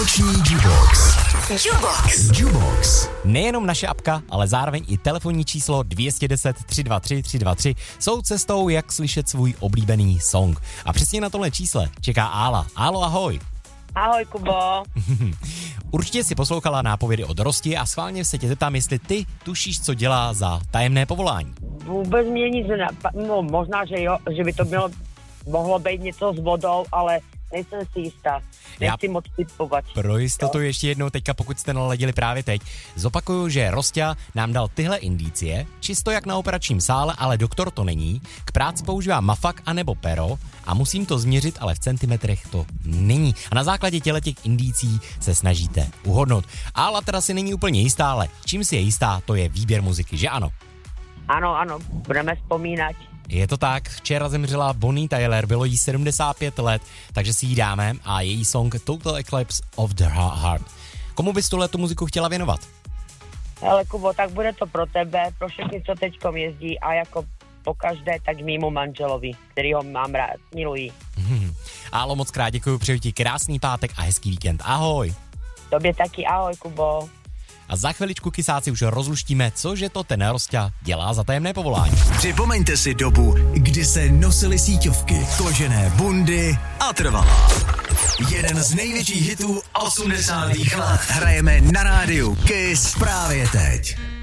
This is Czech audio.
Noční Jukebox. Jukebox. Nejenom naše apka, ale zároveň i telefonní číslo 210 323 323 jsou cestou, jak slyšet svůj oblíbený song. A přesně na tomhle čísle čeká Ála. Álo, ahoj. Ahoj, Kubo. Určitě si poslouchala nápovědy od Rosti a schválně se tě zeptám, jestli ty tušíš, co dělá za tajemné povolání. Vůbec mě nic no možná, že jo, že by to mohlo být něco s vodou, ale nejsem si jistá. Nechci moc typovat. Pro jistotu ještě jednou teďka, pokud jste naladili právě teď, zopakuju, že Rostia nám dal tyhle indicie, čisto jak na operačním sále, ale doktor to není. K práci používá mafak anebo pero a musím to změřit, ale v centimetrech to není. A na základě těch indicí se snažíte uhodnout. Ála teda si není úplně jistá, ale čím si je jistá, to je výběr muziky, že ano? Ano, budeme vzpomínat. Je to tak, včera zemřela Bonnie Tyler, bylo jí 75 let, takže si jí dáme a její song Total Eclipse of the Heart. Komu bys tu muziku chtěla věnovat? Hele, Kubo, tak bude to pro tebe, pro všechny, co teďkom jezdí a jako pokaždé, tak mýmu manželovi, který ho mám rád, miluji. Álo, moc krát děkuju, přeju ti krásný pátek a hezký víkend. Ahoj. Tobě taky ahoj, Kubo. A za chviličku kysáci už rozluštíme, cože to ten Rostia dělá za tajemné povolání. Připomeňte si dobu, kdy se nosily síťovky, kožené bundy a trvalá. Jeden z největších hitů 80. let hrajeme na rádiu Kiss právě teď.